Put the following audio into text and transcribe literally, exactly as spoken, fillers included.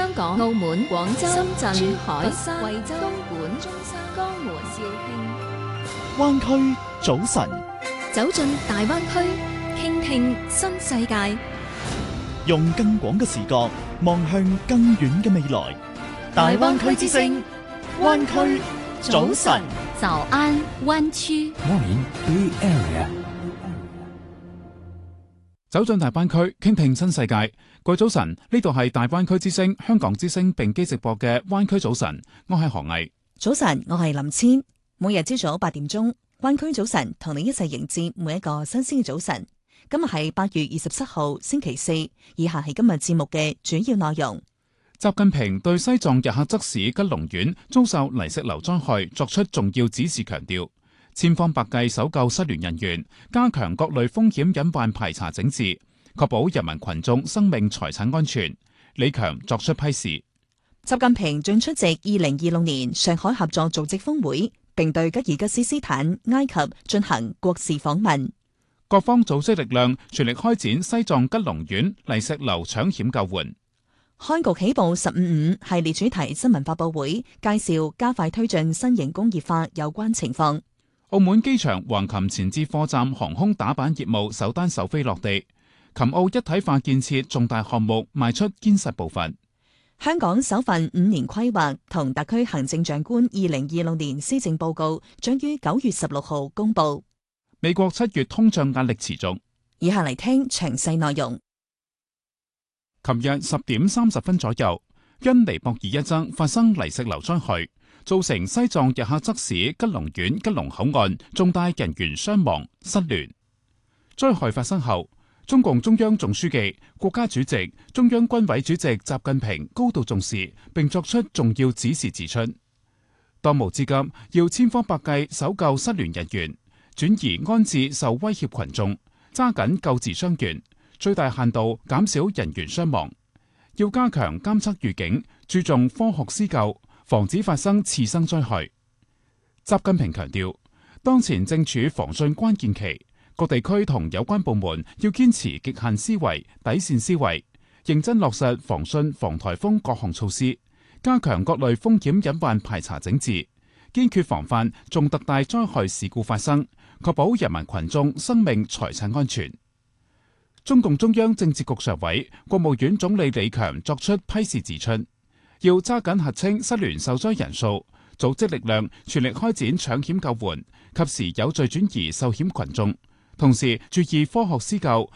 香港、澳門、廣州、深圳、珠海、佛山、惠州、東莞、中山、江門、肇慶。 灣區早晨， 走進大灣區，傾聽新世界， 用更廣嘅視角望向更遠嘅未來。大灣區之聲，灣區早晨， 早安灣區。 Morning Bay Area。 走進大灣區，傾聽新世界。各位早晨，呢度係大灣區之聲、香港之聲並機直播嘅灣區早晨，我係何毅。 早晨，我係林千。每日朝早八點鐘，灣區早晨同你一齊迎接每一個新鮮嘅早晨。今日係八月二十七號星期四，以下係今日節目嘅主要內容。 習近平對西藏日喀則市吉龍縣遭受泥石流災害作出重要指示，強調千方百計搜救失聯人員，加強各類風險隱患排查整治，確保人民群眾生命財產安全。李強作出批示。 習近平將出席二零二六年上海合作組織峰會，並對吉爾吉斯斯坦、埃及進行國事訪問。 各方組織力量全力開展西藏吉龍縣泥石流搶險救援。開局起步十五五系列主題新聞發佈會，介紹加快推進新型工業化有關情況。 澳門機場橫琴前置貨站航空打板業務首單首飛落地，琴澳一體化建設重大項目邁出堅實步伐。 香港首份五年規劃同特區行政長官二零二六年施政報告將於九月十六號公布。 美國七月通脹壓力持續。 以下嚟聽詳細內容。 琴日十點三十分左右，因尼泊爾一側發生泥石流災害，造成西藏日喀則市吉龍縣吉龍口岸重大人員傷亡失聯。災害發生後，中共中央總書記、國家主席、中央軍委主席習近平高度重視，並作出重要指示，指出當務之急要千方百計搜救失聯人員，轉移安置受威脅群眾，揸緊救治傷員，最大限度減少人員傷亡。要加強監測預警，注重科學施救，防止發生次生災害。習近平強調，當前正處防汛關鍵期，各地區同有關部門要堅持極限思維、底線思維，認真落實防汛防颱風各項措施，加強各類風險隱患排查整治，堅決防範重特大災害事故發生，確保人民群眾生命財產安全。中共中央政治局常委、國務院總理李強作出批示，指出要揸緊核清失聯受災人數，組織力量全力開展搶險救援，及時有序轉移受險群眾，同時注意科學施救，